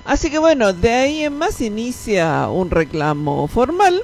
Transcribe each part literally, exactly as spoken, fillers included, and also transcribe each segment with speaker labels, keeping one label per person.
Speaker 1: Así que bueno, de ahí en más inicia un reclamo formal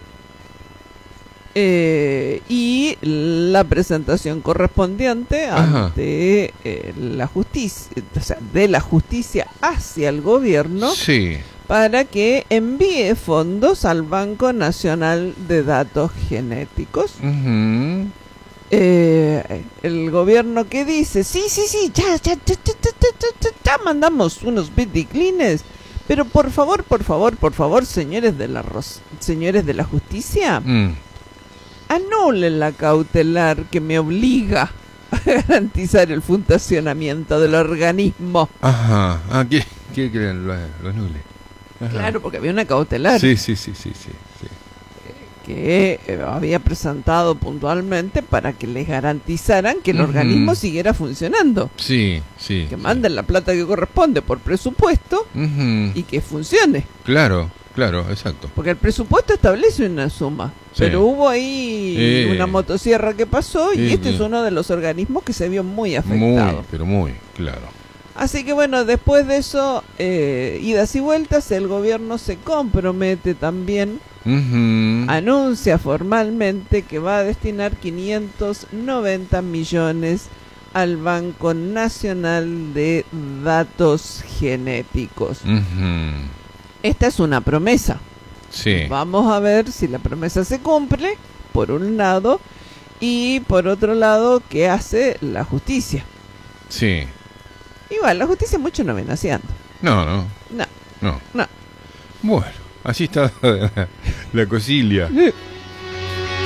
Speaker 1: eh, y la presentación correspondiente
Speaker 2: Ajá.
Speaker 1: ante eh, la justicia, o sea, de la justicia hacia el gobierno,
Speaker 2: Sí.
Speaker 1: para que envíe fondos al Banco Nacional de Datos Genéticos.
Speaker 2: Uh-huh.
Speaker 1: Eh, el gobierno que dice, sí, sí, sí, ya, ya, ya, ya, ya, ya, ya, ya mandamos unos biticlines, pero por favor, por favor, por favor, señores de la ros- señores de la justicia,
Speaker 2: Mm.
Speaker 1: anulen la cautelar que me obliga a garantizar el funcionamiento del organismo.
Speaker 2: Ajá. Ah, ¿qué, qué creen? Lo, lo anule. Ajá.
Speaker 1: Claro, porque había una cautelar.
Speaker 2: Sí, sí, sí, sí, sí, sí.
Speaker 1: Que eh, había presentado puntualmente para que les garantizaran que el
Speaker 2: Uh-huh.
Speaker 1: organismo siguiera funcionando.
Speaker 2: Sí, sí.
Speaker 1: Que
Speaker 2: sí.
Speaker 1: manden la plata que corresponde por presupuesto
Speaker 2: Uh-huh.
Speaker 1: y que funcione.
Speaker 2: Claro, claro, exacto.
Speaker 1: Porque el presupuesto establece una suma.
Speaker 2: Sí.
Speaker 1: Pero hubo ahí
Speaker 2: Eh.
Speaker 1: una motosierra que pasó y
Speaker 2: Eh,
Speaker 1: este
Speaker 2: eh.
Speaker 1: es uno de los organismos que se vio muy afectado.
Speaker 2: Muy, pero muy, claro.
Speaker 1: Así que bueno, después de eso, eh, idas y vueltas, el gobierno se compromete también,
Speaker 2: Uh-huh.
Speaker 1: anuncia formalmente que va a destinar quinientos noventa millones al Banco Nacional de Datos Genéticos.
Speaker 2: Uh-huh.
Speaker 1: Esta es una promesa.
Speaker 2: Sí.
Speaker 1: Vamos a ver si la promesa se cumple, por un lado, y por otro lado, qué hace la justicia.
Speaker 2: Sí.
Speaker 1: Igual, la justicia mucho no viene haciendo.
Speaker 2: No, no,
Speaker 1: No,
Speaker 2: no.
Speaker 1: no.
Speaker 2: Bueno, así está la cosilia.